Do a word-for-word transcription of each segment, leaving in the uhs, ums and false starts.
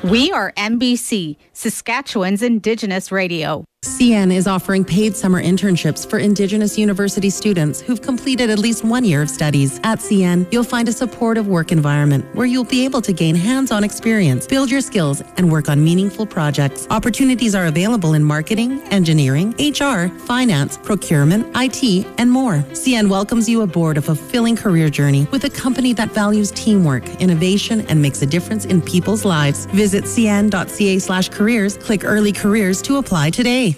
We are N B C, Saskatchewan's Indigenous radio. C N is offering paid summer internships for Indigenous university students who've completed at least one year of studies. At C N, you'll find a supportive work environment where you'll be able to gain hands-on experience, build your skills, and work on meaningful projects. Opportunities are available in marketing, engineering, H R, finance, procurement, I T, and more. C N welcomes you aboard a fulfilling career journey with a company that values teamwork, innovation, and makes a difference in people's lives. Visit cn.ca slash careers, click early careers to apply today.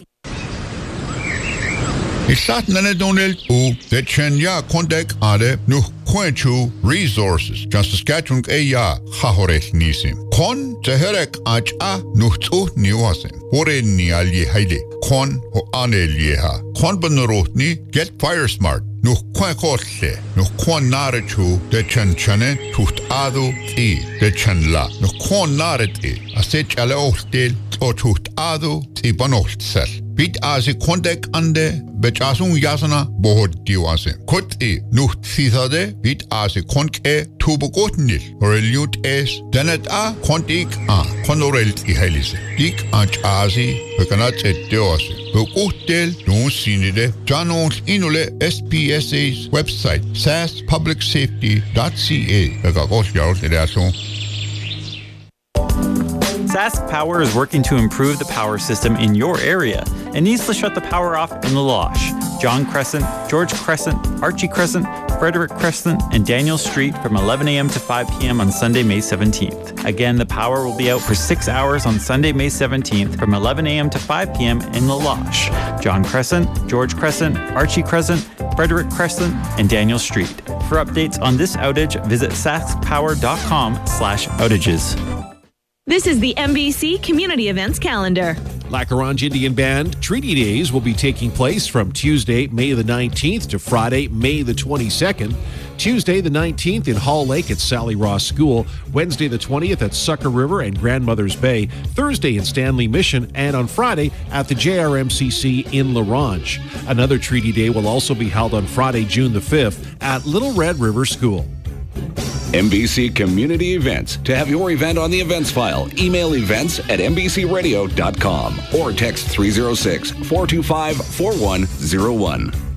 Isat nanedonel u de chenya kondek ade nu kwenchu resources. Just Saskatchewan eya khahores nisim. Kon teherek acha nuhtu niwasim. Hore ni alye haile. Kon ho anelyeha. Kon benrotni get fire smart. Nu kwen kotle. Nu kon narechu de chen chane tuht adu ti de chen la. Nu kon naret e. Aset ale ohtel o tuht adu ti banoht sel. Bit asi kondek ande bechasun yasana bohod diwase. Kot e nuht thithade bit asi konk e tubokotnil. Oreliut es denet a kontik a konorelt i helise. Dik anch asi bekanat et diwase. Bekuhtel nun sinide janons inule S P S A's website sas public safety dot c a. Begakos yaros edasun. Sask Power is working to improve the power system in your area and needs to shut the power off in La Loche, John Crescent, George Crescent, Archie Crescent, Frederick Crescent, and Daniel Street from eleven a.m. to five p.m. on Sunday, May seventeenth. Again, the power will be out for six hours on Sunday, May seventeenth from eleven a.m. to five p.m. in La Loche, John Crescent, George Crescent, Archie Crescent, Frederick Crescent, and Daniel Street. For updates on this outage, visit saskpower.com slash outages. This is the N B C Community Events Calendar. Lac Orange Indian Band Treaty Days will be taking place from Tuesday, May the nineteenth to Friday, May the twenty-second. Tuesday the nineteenth in Hall Lake at Sally Ross School. Wednesday the twentieth at Sucker River and Grandmother's Bay. Thursday in Stanley Mission. And on Friday at the J R M C C in La Ronge. Another Treaty Day will also be held on Friday, June the fifth at Little Red River School. N B C Community Events. To have your event on the events file, email events at n b c radio dot com or text three oh six, four two five, four one oh one.